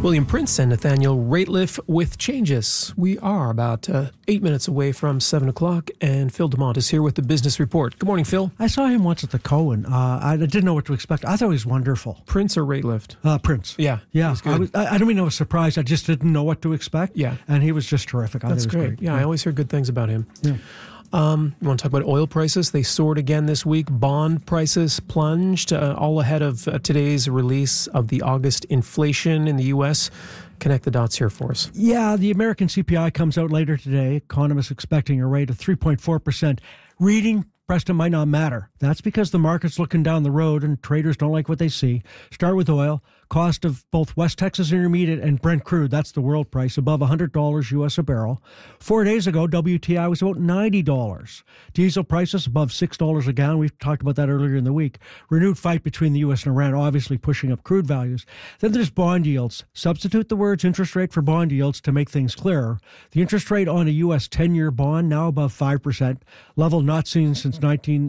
William Prince and Nathaniel Rateliff with Changes. We are about 8 minutes away from 7 o'clock, and Phil DeMont is here with the Business Report. Good morning, Phil. I saw him once at the Cohen. I didn't know what to expect. I thought he was wonderful. Prince or Rateliff? Prince. Yeah. I don't mean I was surprised. I just didn't know what to expect. Yeah. And he was just terrific. That's great. Yeah, I always hear good things about him. Yeah. You want to talk about oil prices? They soared again this week. Bond prices plunged, all ahead of today's release of the August inflation in the U.S. Connect the dots here for us. Yeah, the American CPI comes out later today. Economists expecting a rate of 3.4%. Reading, Preston, might not matter. That's because the market's looking down the road and traders don't like what they see. Start with oil. Cost of both West Texas Intermediate and Brent crude, that's the world price, above $100 U.S. a barrel. 4 days ago, WTI was about $90. Diesel prices above $6 a gallon. We've talked about that earlier in the week. Renewed fight between the U.S. and Iran, obviously pushing up crude values. Then there's bond yields. Substitute the words interest rate for bond yields to make things clearer. The interest rate on a U.S. 10-year bond now above 5%, level not seen since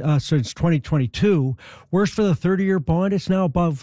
2022. Worst for the 30-year bond, it's now above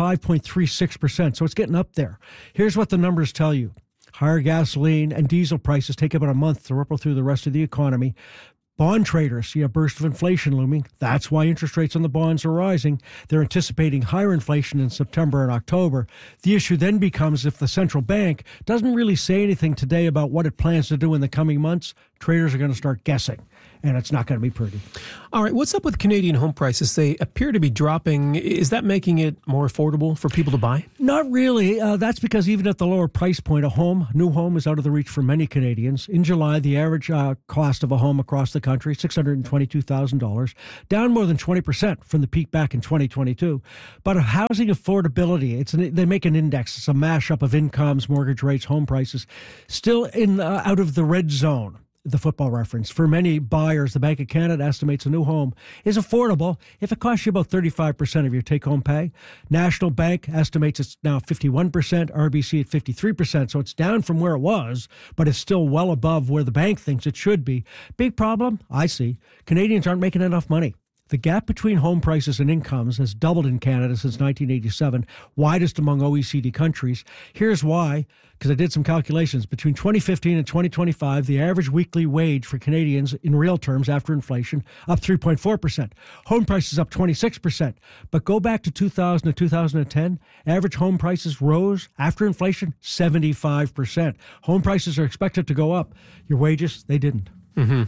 5.36%, so it's getting up there. Here's what the numbers tell you. Higher gasoline and diesel prices take about a month to ripple through the rest of the economy. Bond traders see a burst of inflation looming. That's why interest rates on the bonds are rising. They're anticipating higher inflation in September and October. The issue then becomes if the central bank doesn't really say anything today about what it plans to do in the coming months, traders are going to start guessing. And it's not going to be pretty. All right, what's up with Canadian home prices? They appear to be dropping. Is that making it more affordable for people to buy? Not really. That's because even at the lower price point, new home is out of the reach for many Canadians. In July, the average cost of a home across the country, $622,000, down more than 20% from the peak back in 2022. But housing affordability, they make an index. It's a mashup of incomes, mortgage rates, home prices, still out of the red zone. The football reference. For many buyers, the Bank of Canada estimates a new home is affordable if it costs you about 35% of your take-home pay. National Bank estimates it's now 51%, RBC at 53%, so it's down from where it was, but it's still well above where the bank thinks it should be. Big problem, I see. Canadians aren't making enough money. The gap between home prices and incomes has doubled in Canada since 1987, widest among OECD countries. Here's why, because I did some calculations. Between 2015 and 2025, the average weekly wage for Canadians in real terms after inflation, up 3.4%. Home prices up 26%. But go back to 2000 to 2010, average home prices rose after inflation 75%. Home prices are expected to go up. Your wages, they didn't. 9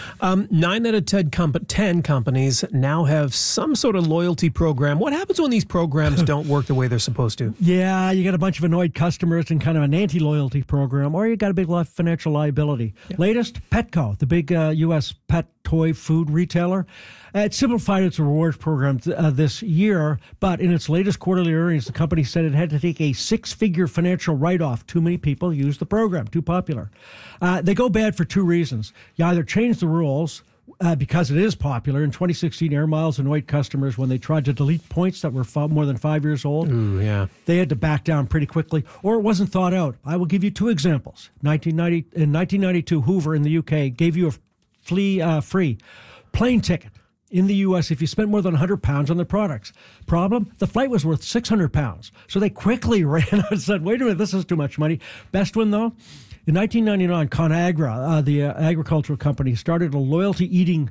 out of 10 companies now have some sort of loyalty program. What happens when these programs don't work the way they're supposed to? Yeah, you got a bunch of annoyed customers and kind of an anti-loyalty program, or you got a big financial liability. Yeah. Latest, Petco, the big U.S. pet toy food retailer. It simplified its rewards program this year, but in its latest quarterly earnings, the company said it had to take a 6-figure financial write-off. Too many people use the program, too popular. They go bad for two reasons. You either change the rules because it is popular. In 2016, Air Miles annoyed customers when they tried to delete points that were more than 5 years old. Ooh, yeah. They had to back down pretty quickly, or it wasn't thought out. I will give you two examples. In 1992, Hoover in the UK gave you a free plane ticket in the U.S. if you spent more than £100 on their products. Problem? The flight was worth £600. So they quickly ran out and said, wait a minute, this is too much money. Best one, though? In 1999, ConAgra, the agricultural company, started a healthy eating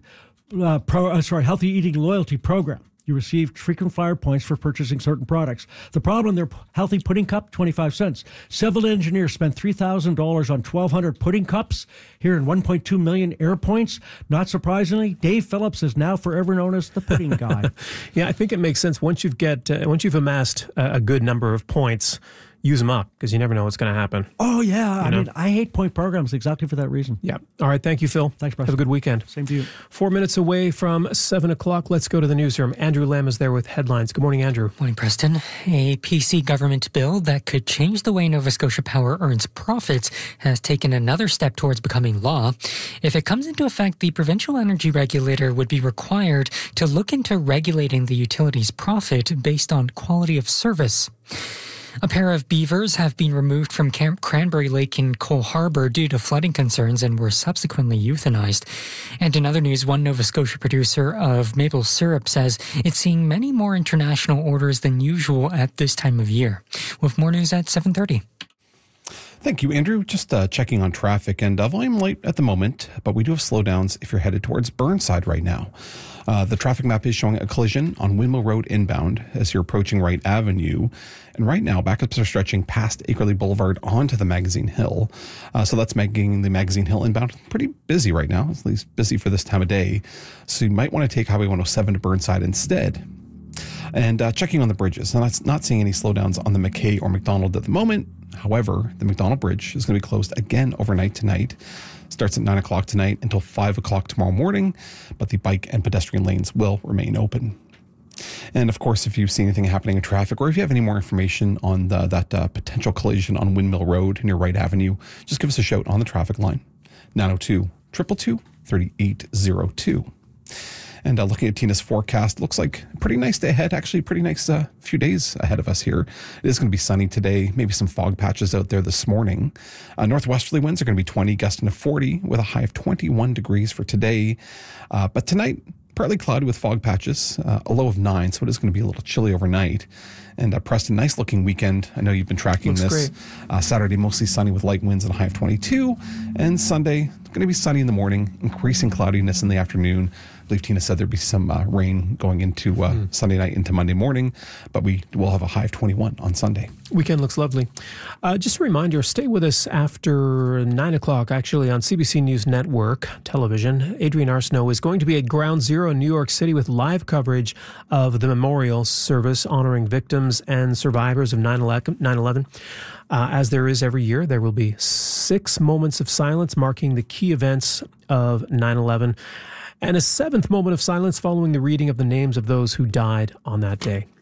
loyalty program. You received frequent flyer points for purchasing certain products. The problem, their healthy pudding cup, 25 cents. Civil engineers spent $3,000 on 1,200 pudding cups. Here in 1.2 million air points. Not surprisingly, Dave Phillips is now forever known as the pudding guy. Yeah, I think it makes sense. Once you've amassed a good number of points, use them up because you never know what's going to happen. Oh, yeah. I mean, I hate point programs exactly for that reason. Yeah. All right. Thank you, Phil. Thanks, Preston. Have a good weekend. Same to you. 4 minutes away from 7 o'clock. Let's go to the newsroom. Andrew Lem is there with headlines. Good morning, Andrew. Morning, Preston. A PC government bill that could change the way Nova Scotia Power earns profits has taken another step towards becoming law. If it comes into effect, the provincial energy regulator would be required to look into regulating the utility's profit based on quality of service. A pair of beavers have been removed from Camp Cranberry Lake in Cole Harbour due to flooding concerns and were subsequently euthanized. And in other news, one Nova Scotia producer of maple syrup says it's seeing many more international orders than usual at this time of year. With more news at 7:30. Thank you, Andrew. Just checking on traffic, and volume light at the moment, but we do have slowdowns if you're headed towards Burnside right now. The traffic map is showing a collision on Windmill Road inbound as you're approaching Wright Avenue. And right now, backups are stretching past Akerley Boulevard onto the Magazine Hill. So that's making the Magazine Hill inbound pretty busy right now, at least busy for this time of day. So you might want to take Highway 107 to Burnside instead. And checking on the bridges, and I'm not seeing any slowdowns on the McKay or McDonald at the moment. However, the McDonald Bridge is going to be closed again overnight tonight. Starts at 9 o'clock tonight until 5 o'clock tomorrow morning, but the bike and pedestrian lanes will remain open. And of course, if you see anything happening in traffic, or if you have any more information on that potential collision on Windmill Road near Wright Avenue, just give us a shout on the traffic line, 902-222-3802. And looking at Tina's forecast, looks like a pretty nice day ahead. Actually, pretty nice few days ahead of us here. It is going to be sunny today. Maybe some fog patches out there this morning. Northwesterly winds are going to be 20, gusting to 40 with a high of 21 degrees for today. But tonight, partly cloudy with fog patches, a low of 9, so it is going to be a little chilly overnight. And Preston, nice looking weekend. I know you've been tracking this. Saturday, mostly sunny with light winds and a high of 22. And Sunday, going to be sunny in the morning, increasing cloudiness in the afternoon. I believe Tina said there'd be some rain going into Sunday night into Monday morning, but we will have a high of 21 on Sunday. Weekend looks lovely. Just a reminder, stay with us after 9 o'clock, actually, on CBC News Network television. Adrienne Arsenault is going to be at Ground Zero in New York City with live coverage of the memorial service honoring victims and survivors of 9/11. As there is every year, there will be 6 moments of silence marking the key events of 9/11, and a 7th moment of silence following the reading of the names of those who died on that day.